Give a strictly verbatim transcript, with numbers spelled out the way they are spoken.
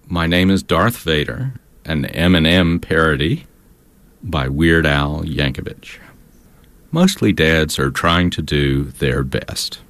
My Name is Darth Vader, an Eminem parody by Weird Al Yankovic. Mostly dads are trying to do their best.